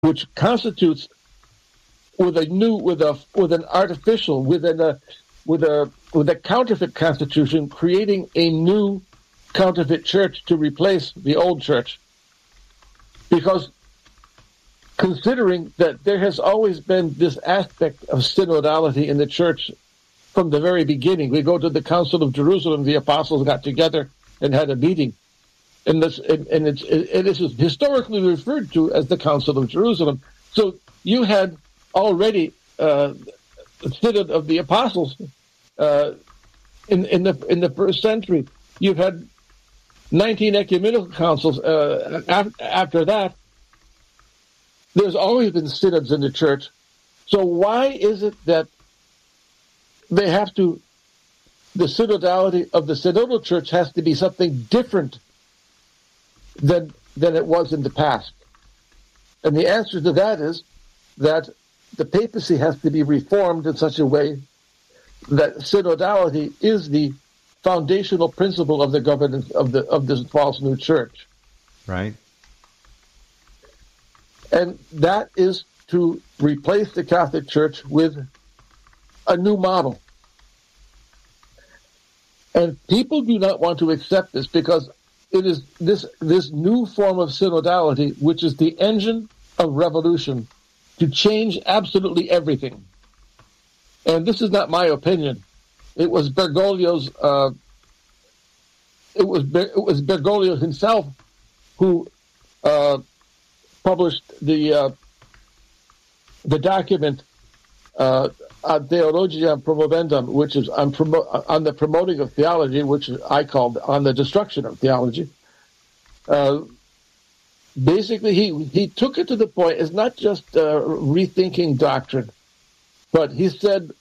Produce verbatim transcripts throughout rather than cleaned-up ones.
which constitutes with a new, with a with an artificial, with a with a with a counterfeit constitution, creating a new counterfeit church to replace the old church. Because considering that there has always been this aspect of synodality in the church from the very beginning. We go to the Council of Jerusalem, the apostles got together and had a meeting. And this, and, and it's, it is historically referred to as the Council of Jerusalem. So you had already uh, the Synod of the Apostles uh, in, in the in the first century. You've had nineteen ecumenical councils uh, af- after that. There's always been synods in the church. So why is it that they have to, the synodality of the synodal church has to be something different than than it was in the past? And the answer to that is that the papacy has to be reformed in such a way that synodality is the foundational principle of the governance of the of this false new church. Right. And that is to replace the Catholic Church with a new model. And people do not want to accept this because it is this this new form of synodality, which is the engine of revolution to change absolutely everything. And this is not my opinion. It was Bergoglio's. Uh, it was Ber- it was Bergoglio himself who uh, published the uh, the document uh, Ad Theologiam Promovendum, which is on, promo- on the promoting of theology, which I called on the destruction of theology. Uh, basically, he he took it to the point. It's not just uh, rethinking doctrine, but he said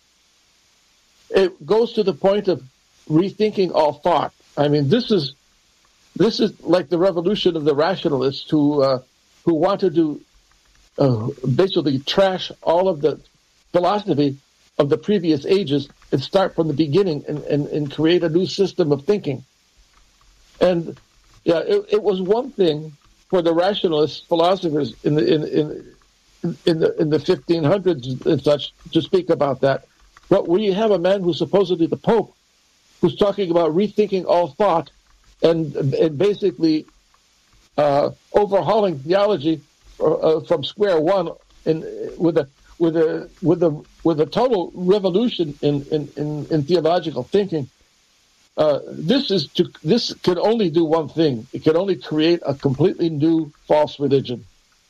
it goes to the point of rethinking all thought. I mean, this is this is like the revolution of the rationalists who uh, who wanted to uh, basically trash all of the philosophy of the previous ages and start from the beginning and, and, and create a new system of thinking. And yeah, it, it was one thing for the rationalist philosophers in the in in in the in the fifteen hundreds and such to speak about that. But when you have a man who's supposedly the Pope, who's talking about rethinking all thought and and basically uh, overhauling theology uh, from square one, in with a with a with a with a total revolution in in, in, in theological thinking, uh, this is to this can only do one thing. It can only create a completely new false religion.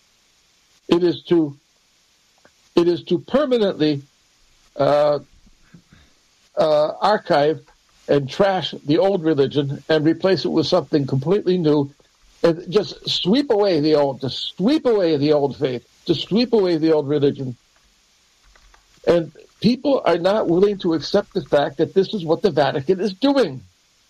It is to it is to permanently uh, uh, archive and trash the old religion and replace it with something completely new, and just sweep away the old, just sweep away the old faith, just sweep away the old religion. And people are not willing to accept the fact that this is what the Vatican is doing.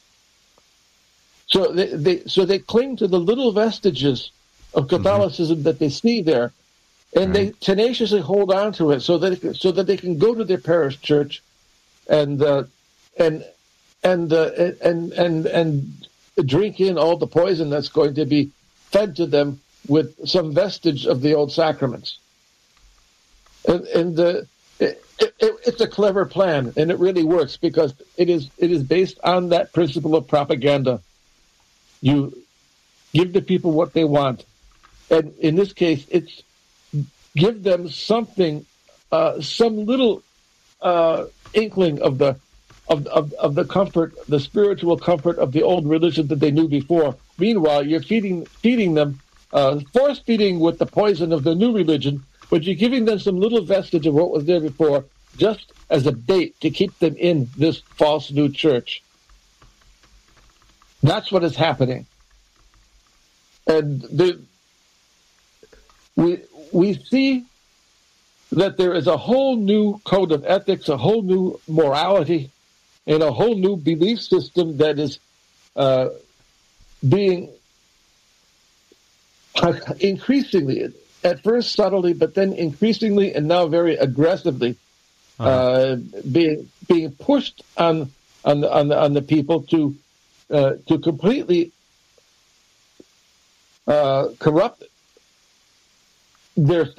So they, they so they cling to the little vestiges of Catholicism mm-hmm. that they see there, and right. they tenaciously hold on to it so that so that they can go to their parish church, and uh, and and uh, and and and drink in all the poison that's going to be fed to them with some vestige of the old sacraments. And, and uh, it, it, it's a clever plan, and it really works because it is it is based on that principle of propaganda. You give the people what they want, and in this case, it's give them something, uh, some little uh, inkling of the of, of of the comfort, the spiritual comfort of the old religion that they knew before. Meanwhile, you're feeding feeding them, uh, force feeding with the poison of the new religion. But you're giving them some little vestige of what was there before, just as a bait to keep them in this false new church. That's what is happening. And the, we we see that there is a whole new code of ethics, a whole new morality, and a whole new belief system that is uh, being increasingly, at first subtly, but then increasingly and now very aggressively, uh-huh. uh, being being pushed on on the, on the, on the people to uh, to completely uh, corrupt their